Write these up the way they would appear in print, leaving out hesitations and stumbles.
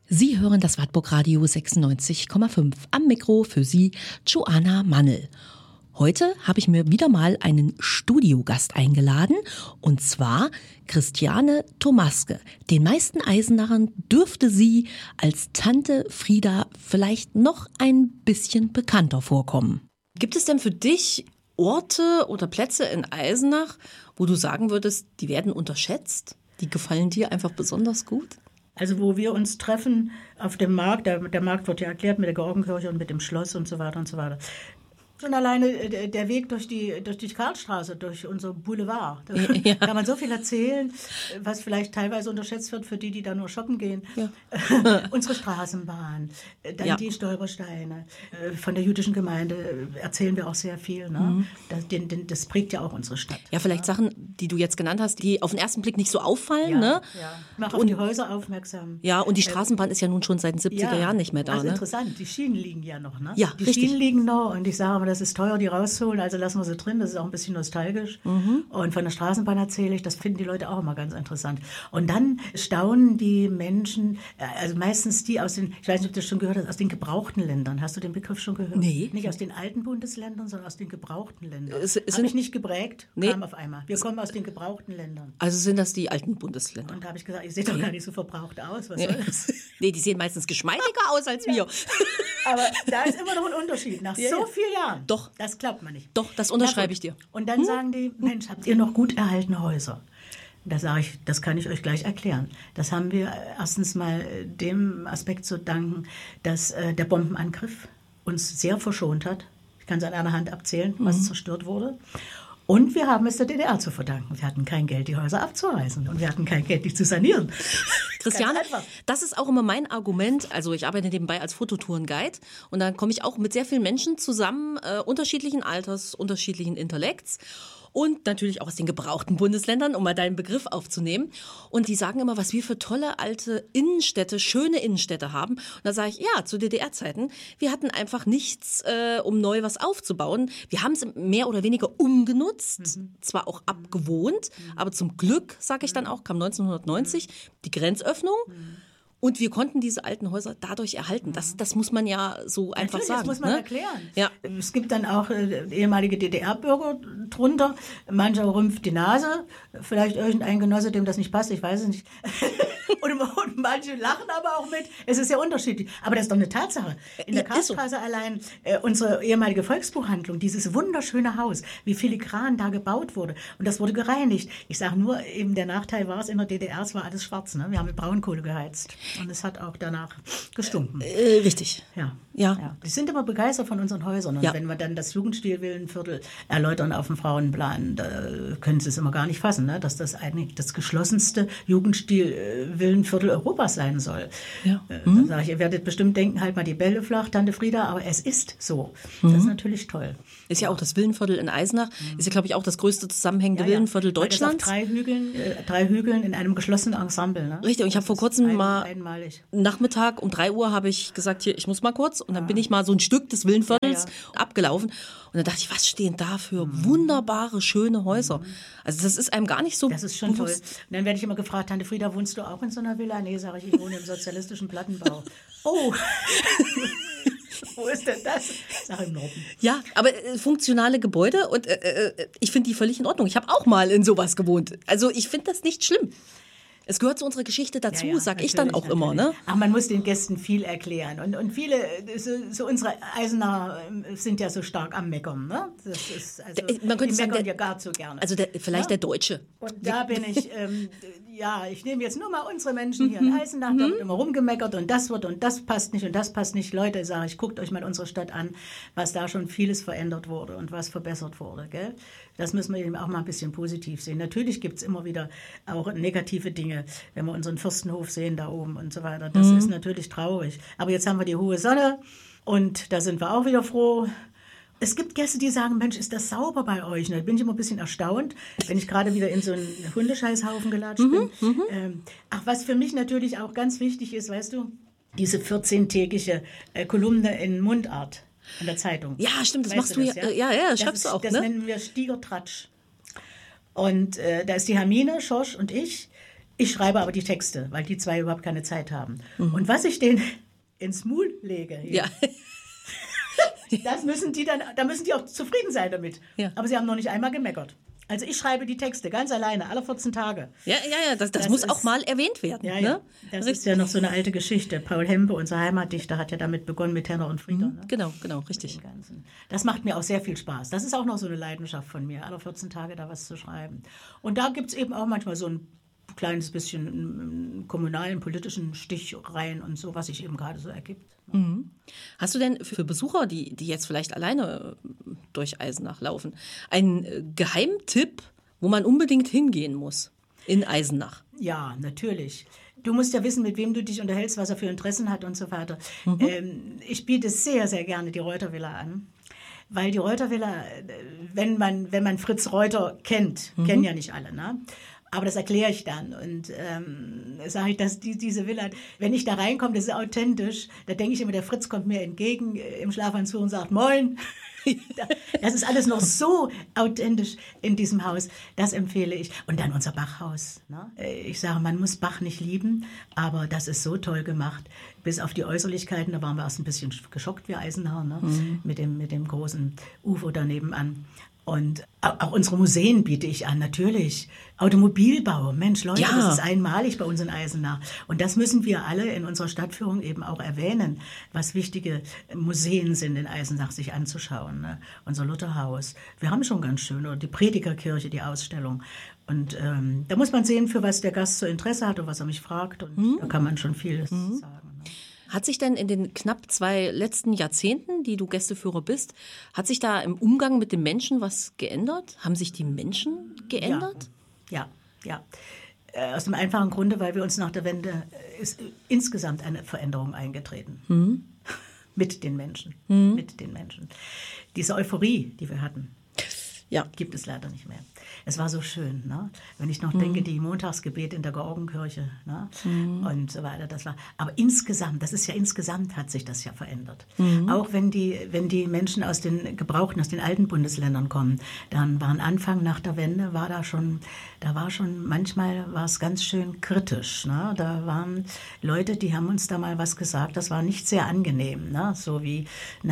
Sie hören das Wartburg Radio 96,5. Am Mikro für Sie Joanna Mannel. Heute habe ich mir wieder mal einen Studiogast eingeladen, und zwar Christiane Tomaske. Den meisten Eisenachern dürfte sie als Tante Frieda vielleicht noch ein bisschen bekannter vorkommen. Gibt es denn für dich Orte oder Plätze in Eisenach, wo du sagen würdest, die werden unterschätzt? Die gefallen dir einfach besonders gut? Also wo wir uns treffen auf dem Markt, der Markt wird ja erklärt mit der Georgenkirche und mit dem Schloss und so weiter und so weiter. Schon alleine der Weg durch die Karlstraße, durch unser Boulevard. Da kann man so viel erzählen, was vielleicht teilweise unterschätzt wird für die da nur shoppen gehen. Ja. Unsere Straßenbahn, dann die Stolpersteine. Von der jüdischen Gemeinde erzählen wir auch sehr viel. Ne? Das prägt ja auch unsere Stadt. Ja, vielleicht Sachen, die du jetzt genannt hast, die auf den ersten Blick nicht so auffallen. Ja, ne? Ja. Mach auf die Häuser aufmerksam. Ja, und die Straßenbahn ist ja nun schon seit den 70er Jahren nicht mehr da. Also ne? interessant, die Schienen liegen ja noch. Ne? Ja, die richtig. Schienen liegen noch, und ich sage, aber das ist teuer, die rauszuholen, also lassen wir sie drin, das ist auch ein bisschen nostalgisch. Und von der Straßenbahn erzähle ich, das finden die Leute auch immer ganz interessant. Und dann staunen die Menschen, also meistens die aus den, ich weiß nicht, ob du das schon gehört hast, aus den gebrauchten Ländern. Hast du den Begriff schon gehört? Nee. Nicht aus den alten Bundesländern, sondern aus den gebrauchten Ländern. Habe ich nicht geprägt, kam auf einmal. Wir kommen aus den gebrauchten Ländern. Also sind das die alten Bundesländer? Und da habe ich gesagt, ich sehe doch gar nicht so verbraucht aus, was soll das? Nee, die sehen meistens geschmeidiger aus als wir. Aber da ist immer noch ein Unterschied, nach so vielen Jahren. Doch. Das glaubt man nicht. Doch, das unterschreibe ich dir. Und dann sagen die, Mensch, habt ihr noch gut erhaltene Häuser? Da sage ich, das kann ich euch gleich erklären. Das haben wir erstens mal dem Aspekt zu danken, dass der Bombenangriff uns sehr verschont hat. Ich kann es an einer Hand abzählen, was zerstört wurde. Und wir haben es der DDR zu verdanken. Wir hatten kein Geld, die Häuser abzureißen. Und wir hatten kein Geld, die zu sanieren. Christiane, das ist auch immer mein Argument. Also ich arbeite nebenbei als Fototourenguide. Und dann komme ich auch mit sehr vielen Menschen zusammen, unterschiedlichen Alters, unterschiedlichen Intellekts. Und natürlich auch aus den gebrauchten Bundesländern, um mal deinen Begriff aufzunehmen. Und die sagen immer, was wir für tolle alte Innenstädte, schöne Innenstädte haben. Und da sage ich, ja, zu DDR-Zeiten, wir hatten einfach nichts, um neu was aufzubauen. Wir haben es mehr oder weniger umgenutzt, zwar auch abgewohnt, aber zum Glück, sage ich dann auch, kam 1990 die Grenzöffnung. Und wir konnten diese alten Häuser dadurch erhalten. Das muss man ja so einfach sagen. Das muss man erklären. Ja. Es gibt dann auch ehemalige DDR-Bürger drunter. Mancher rümpft die Nase. Vielleicht irgendein Genosse, dem das nicht passt. Ich weiß es nicht. und manche lachen aber auch mit. Es ist ja unterschiedlich. Aber das ist doch eine Tatsache. In der Karlstraße allein unsere ehemalige Volksbuchhandlung, dieses wunderschöne Haus, wie filigran da gebaut wurde. Und das wurde gereinigt. Ich sage nur, eben der Nachteil war es, in der DDR, es war alles schwarz. Ne? Wir haben mit Braunkohle geheizt. Und es hat auch danach gestunken. Richtig. Ja. Die sind immer begeistert von unsren Häusern. Und wenn wir dann das Jugendstil-Villenviertel erläutern auf dem Frauenplan, da können sie es immer gar nicht fassen, ne? Dass das eigentlich das geschlossenste Jugendstil-Villenviertel Europas sein soll. Ja. Da sage ich, ihr werdet bestimmt denken, halt mal die Bälle flach, Tante Frieda, aber es ist so. Das ist natürlich toll. Ist ja auch das Villenviertel in Eisenach, ist ja, glaube ich, auch das größte zusammenhängende Villenviertel Deutschlands. Auf drei Hügeln in einem geschlossenen Ensemble. Ne? Richtig, und ich habe vor kurzem Nachmittag um 3 Uhr habe ich gesagt, hier, ich muss mal kurz. Und dann bin ich mal so ein Stück des Villenviertels abgelaufen. Und dann dachte ich, was stehen da für wunderbare, schöne Häuser. Also das ist einem gar nicht so bewusst. Das ist schon toll. Und dann werde ich immer gefragt, Tante Frieda, wohnst du auch in so einer Villa? Nee, sage ich wohne im sozialistischen Plattenbau. Oh, wo ist denn das? Sag im Norden. Ja, aber funktionale Gebäude, und ich finde die völlig in Ordnung. Ich habe auch mal in sowas gewohnt. Also ich finde das nicht schlimm. Es gehört zu unserer Geschichte dazu, sag ich dann auch immer. Ne? Ach, man muss den Gästen viel erklären. Und viele, so unsere Eisener sind ja so stark am Meckern. Ne? Das ist, also, man könnte die sagen, meckern ja gar zu gerne. Also vielleicht der Deutsche. Und da bin ich, ich nehme jetzt nur mal unsere Menschen hier in Eisenach, da wird immer rumgemeckert und das passt nicht und das passt nicht. Leute, sage ich, guckt euch mal unsere Stadt an, was da schon vieles verändert wurde und was verbessert wurde. Gell? Das müssen wir eben auch mal ein bisschen positiv sehen. Natürlich gibt es immer wieder auch negative Dinge, wenn wir unseren Fürstenhof sehen da oben und so weiter. Das ist natürlich traurig. Aber jetzt haben wir die hohe Sonne und da sind wir auch wieder froh. Es gibt Gäste, die sagen, Mensch, ist das sauber bei euch? Da bin ich immer ein bisschen erstaunt, wenn ich gerade wieder in so einen Hundescheißhaufen gelatscht bin. Was für mich natürlich auch ganz wichtig ist, weißt du, diese 14-tägige Kolumne in Mundart in der Zeitung. Ja, stimmt, das machst du ja, schreibst du auch. Das nennen wir Stiegertratsch. Und da ist die Hermine Schorsch und ich, Ich schreibe aber die Texte, weil die zwei überhaupt keine Zeit haben. Und was ich denen ins Mund lege, da müssen die auch zufrieden sein damit. Ja. Aber sie haben noch nicht einmal gemeckert. Also ich schreibe die Texte ganz alleine, alle 14 Tage. Ja, das muss auch mal erwähnt werden. Ja, ne? Das ist ja noch so eine alte Geschichte. Paul Hempe, unser Heimatdichter, hat ja damit begonnen mit Henner und Frieder. Ne? Genau, richtig. Das macht mir auch sehr viel Spaß. Das ist auch noch so eine Leidenschaft von mir, alle 14 Tage da was zu schreiben. Und da gibt es eben auch manchmal so ein kleines bisschen kommunalen, politischen Stich rein und so, was sich eben gerade so ergibt. Mhm. Hast du denn für Besucher, die jetzt vielleicht alleine durch Eisenach laufen, einen Geheimtipp, wo man unbedingt hingehen muss in Eisenach? Ja, natürlich. Du musst ja wissen, mit wem du dich unterhältst, was er für Interessen hat und so weiter. Ich biete sehr, sehr gerne die Reuter-Villa an. Weil die Reuter-Villa, wenn man Fritz Reuter kennt, kennen ja nicht alle, ne? Aber das erkläre ich dann und sage ich, dass diese Villa, wenn ich da reinkomme, das ist authentisch, da denke ich immer, der Fritz kommt mir entgegen im Schlafanzug und sagt, Moin. Das ist alles noch so authentisch in diesem Haus, das empfehle ich. Und dann unser Bachhaus. Ne? Ich sage, man muss Bach nicht lieben, aber das ist so toll gemacht. Bis auf die Äußerlichkeiten, da waren wir erst ein bisschen geschockt, wir Eisenach, ne? Mit dem großen UFO daneben an. Und auch unsere Museen biete ich an, natürlich. Automobilbau, Mensch, Leute, das ist einmalig bei uns in Eisenach. Und das müssen wir alle in unserer Stadtführung eben auch erwähnen, was wichtige Museen sind in Eisenach, sich anzuschauen. Ne? Unser Lutherhaus, wir haben schon ganz schön, oder die Predigerkirche, die Ausstellung. Und da muss man sehen, für was der Gast so Interesse hat und was er mich fragt. Und da kann man schon vieles sagen. Ne? Hat sich denn in den knapp 2 letzten Jahrzehnten, die du Gästeführer bist, hat sich da im Umgang mit den Menschen was geändert? Haben sich die Menschen geändert? Ja. Aus dem einfachen Grunde, weil wir uns nach der Wende ist insgesamt eine Veränderung eingetreten. Mit den Menschen. Diese Euphorie, die wir hatten, gibt es leider nicht mehr. Es war so schön, ne? Wenn ich noch denke, die Montagsgebete in der Georgenkirche, ne? Und so weiter, das war. Aber insgesamt hat sich das ja verändert. Auch wenn die Menschen aus den gebrauchten, aus den alten Bundesländern kommen, dann waren Anfang nach der Wende, manchmal war es ganz schön kritisch, ne? Da waren Leute, die haben uns da mal was gesagt, das war nicht sehr angenehm, ne? So wie,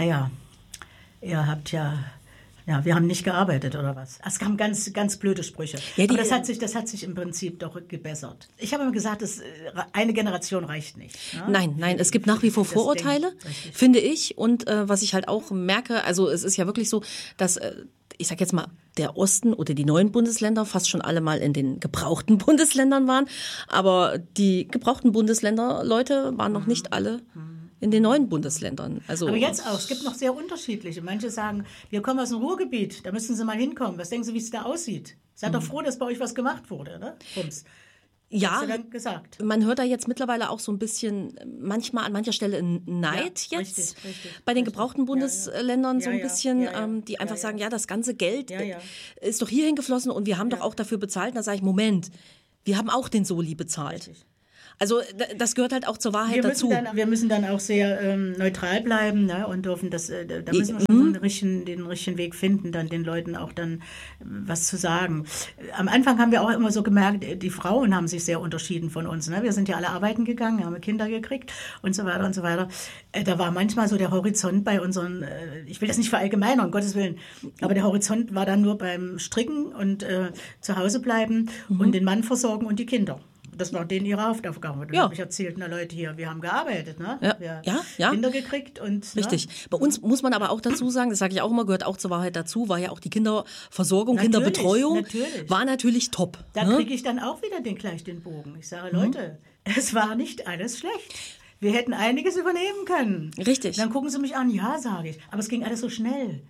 ihr habt ja, wir haben nicht gearbeitet oder was. Es kamen ganz, ganz blöde Sprüche. Ja, aber das hat sich im Prinzip doch gebessert. Ich habe immer gesagt, eine Generation reicht nicht. Ne? Nein, es gibt nach wie vor Vorurteile, finde ich. Und was ich halt auch merke, also es ist ja wirklich so, dass ich sag jetzt mal, der Osten oder die neuen Bundesländer fast schon alle mal in den gebrauchten Bundesländern waren. Aber die gebrauchten Bundesländer, Leute, waren noch nicht alle in den neuen Bundesländern. Also aber jetzt auch, es gibt noch sehr unterschiedliche. Manche sagen, wir kommen aus dem Ruhrgebiet, da müssen Sie mal hinkommen. Was denken Sie, wie es da aussieht? Seid doch froh, dass bei euch was gemacht wurde, ne? Bums. Ja, hast du dann gesagt. Man hört da jetzt mittlerweile auch so ein bisschen, manchmal an mancher Stelle Neid jetzt. Richtig, bei den gebrauchten Bundesländern so ein bisschen, die einfach sagen, das ganze Geld ist doch hierhin geflossen und wir haben doch auch dafür bezahlt. Da sage ich, Moment, wir haben auch den Soli bezahlt. Richtig. Also das gehört halt auch zur Wahrheit dazu. Wir müssen dann auch sehr neutral bleiben, ne, und dürfen da müssen wir schon den richtigen Weg finden, dann den Leuten auch dann was zu sagen. Am Anfang haben wir auch immer so gemerkt, die Frauen haben sich sehr unterschieden von uns. Ne? Wir sind ja alle arbeiten gegangen, haben Kinder gekriegt und so weiter und so weiter. Da war manchmal so der Horizont bei unseren, ich will das nicht verallgemeinern, um Gottes Willen, aber der Horizont war dann nur beim Stricken und zu Hause bleiben und den Mann versorgen und die Kinder. Das war denen ihre Hauptaufgabe. Dann habe ich erzählt, Leute hier, wir haben gearbeitet, ne? Wir haben Kinder gekriegt. Und richtig. Ne? Bei uns muss man aber auch dazu sagen, das sage ich auch immer, gehört auch zur Wahrheit dazu, war ja auch die Kinderversorgung, Kinderbetreuung war natürlich top. Da kriege ich dann auch wieder gleich den Bogen. Ich sage, Leute, es war nicht alles schlecht. Wir hätten einiges übernehmen können. Richtig. Dann gucken sie mich an, sage ich. Aber es ging alles so schnell.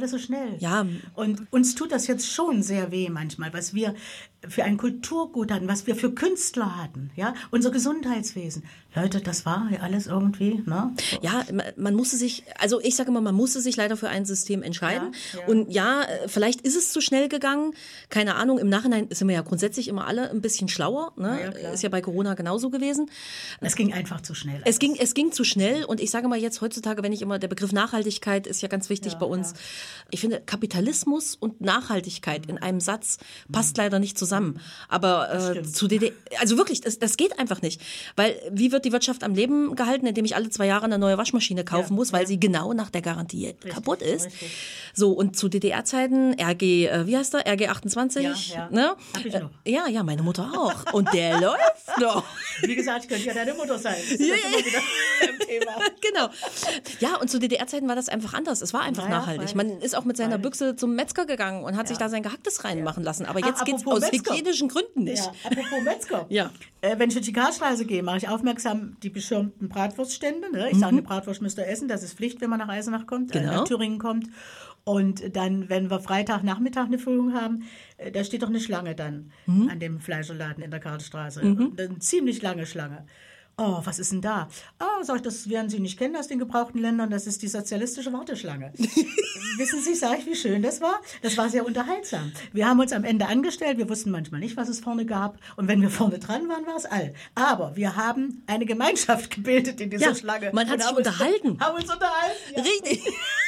Ja. Und uns tut das jetzt schon sehr weh manchmal, was wir für ein Kulturgut hatten, was wir für Künstler hatten, ja, unser Gesundheitswesen. Leute, das war ja alles irgendwie, ne? So. Ja, man musste sich, also ich sage immer, man musste sich leider für ein System entscheiden. Und vielleicht ist es zu schnell gegangen. Keine Ahnung, im Nachhinein sind wir ja grundsätzlich immer alle ein bisschen schlauer, ne? Ist ja bei Corona genauso gewesen. Es ging einfach zu schnell. Es ging zu schnell und ich sage mal jetzt heutzutage, der Begriff Nachhaltigkeit ist ja ganz wichtig bei uns. Ich finde, Kapitalismus und Nachhaltigkeit in einem Satz passt leider nicht zusammen. Aber zu DDR, also wirklich, das geht einfach nicht. Weil wie wird die Wirtschaft am Leben gehalten, indem ich alle 2 Jahre eine neue Waschmaschine kaufen muss, weil sie genau nach der Garantie kaputt ist. Richtig. So, und zu DDR-Zeiten wie heißt der? RG 28? Ja. Ne? Hab ich noch. Ja, meine Mutter auch. Und der läuft noch. Wie gesagt, ich könnte ja deine Mutter sein. Das ist immer wieder ein Thema. Genau. Ja, und zu DDR-Zeiten war das einfach anders. Es war einfach nachhaltig. Man ist auch mit seiner Büchse zum Metzger gegangen und hat sich da sein Gehacktes reinmachen lassen. Aber jetzt geht es aus hygienischen Gründen nicht. Ja, apropos Metzger. Ja. Wenn ich durch die Karlstraße gehe, mache ich aufmerksam die beschirmten Bratwurststände. Ne? Ich sage, eine Bratwurst müsst ihr essen. Das ist Pflicht, wenn man nach Eisenach kommt, nach Thüringen kommt. Und dann, wenn wir Freitagnachmittag eine Führung haben, da steht doch eine Schlange dann an dem Fleischerladen in der Karlstraße. Eine ziemlich lange Schlange. Oh, was ist denn da? Oh, sag ich, das werden Sie nicht kennen aus den gebrauchten Ländern, das ist die sozialistische Warteschlange. Wissen Sie, sag ich, wie schön das war? Das war sehr unterhaltsam. Wir haben uns am Ende angestellt, wir wussten manchmal nicht, was es vorne gab. Und wenn wir vorne dran waren, war es all. Aber wir haben eine Gemeinschaft gebildet in dieser Schlange. Man hat sich unterhalten. Haben uns unterhalten. Ja. Richtig.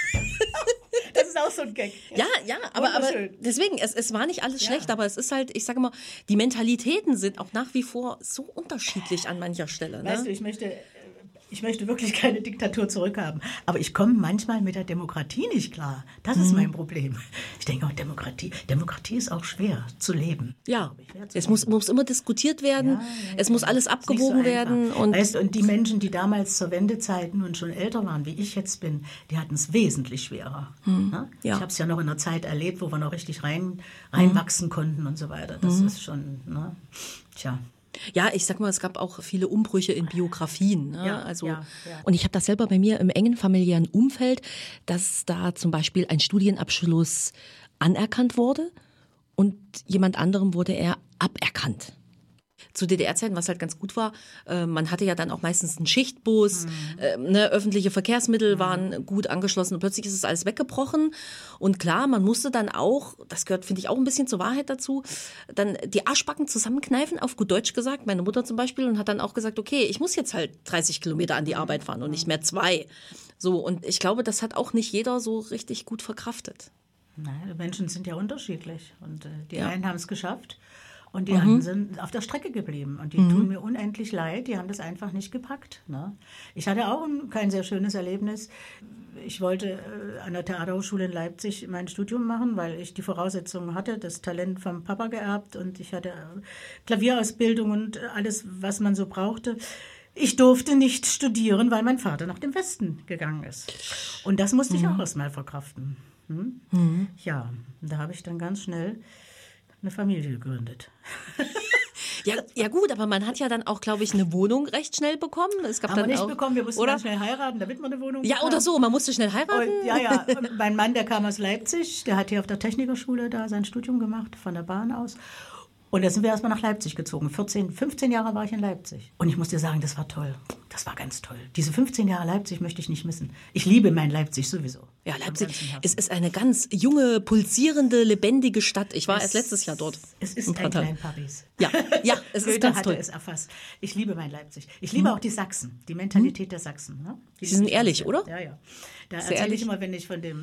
Das ist auch so ein Gag. Ja, aber deswegen, es war nicht alles schlecht, aber es ist halt, ich sage mal, die Mentalitäten sind auch nach wie vor so unterschiedlich an mancher Stelle. Ne? Weißt du, ich möchte wirklich keine Diktatur zurückhaben. Aber ich komme manchmal mit der Demokratie nicht klar. Das ist mein Problem. Ich denke auch, Demokratie ist auch schwer zu leben. Ja, es muss immer diskutiert werden. Es muss alles abgewogen werden. Und weißt du, und die Menschen, die damals zur Wendezeit nun schon älter waren, wie ich jetzt bin, die hatten es wesentlich schwerer. Ne? Ich habe es ja noch in einer Zeit erlebt, wo wir noch richtig reinwachsen konnten und so weiter. Das ist schon, ne? Tja. Ja, ich sag mal, es gab auch viele Umbrüche in Biografien. Ne? Ja. Und ich habe das selber bei mir im engen familiären Umfeld, dass da zum Beispiel ein Studienabschluss anerkannt wurde und jemand anderem wurde er aberkannt. Zu DDR-Zeiten, was halt ganz gut war, man hatte ja dann auch meistens einen Schichtbus, öffentliche Verkehrsmittel waren gut angeschlossen und plötzlich ist es alles weggebrochen. Und klar, man musste dann auch, das gehört, finde ich, auch ein bisschen zur Wahrheit dazu, dann die Arschbacken zusammenkneifen, auf gut Deutsch gesagt, meine Mutter zum Beispiel, und hat dann auch gesagt, okay, ich muss jetzt halt 30 Kilometer an die Arbeit fahren und nicht mehr 2. So, und ich glaube, das hat auch nicht jeder so richtig gut verkraftet. Nein, die Menschen sind ja unterschiedlich und die einen haben es geschafft. Und die anderen sind auf der Strecke geblieben. Und die tun mir unendlich leid. Die haben das einfach nicht gepackt. Ne? Ich hatte auch kein sehr schönes Erlebnis. Ich wollte an der Theaterhochschule in Leipzig mein Studium machen, weil ich die Voraussetzungen hatte, das Talent vom Papa geerbt. Und ich hatte Klavierausbildung und alles, was man so brauchte. Ich durfte nicht studieren, weil mein Vater nach dem Westen gegangen ist. Und das musste ich auch erstmal verkraften. Ja, da habe ich dann ganz schnell eine Familie gegründet. Ja gut, aber man hat ja dann auch, glaube ich, eine Wohnung recht schnell bekommen. Es gab haben dann wir nicht bekommen, wir mussten dann schnell heiraten, damit man eine Wohnung bekam. Ja, oder so, man musste schnell heiraten. Und, mein Mann, der kam aus Leipzig, der hat hier auf der Technikerschule da sein Studium gemacht, von der Bahn aus. Und da sind wir erstmal nach Leipzig gezogen. 15 Jahre war ich in Leipzig. Und ich muss dir sagen, das war toll. Das war ganz toll. Diese 15 Jahre Leipzig möchte ich nicht missen. Ich liebe mein Leipzig sowieso. Ja, Leipzig, es ist eine ganz junge, pulsierende, lebendige Stadt. Ich war erst letztes Jahr dort. Es ist ein klein Paris. Ja, es ist ganz toll. Es erfasst. Ich liebe mein Leipzig. Ich liebe auch die Sachsen, die Mentalität der Sachsen. Ne? Sie sind ehrlich, oder? Ja. Da erzähle ich immer, wenn ich von dem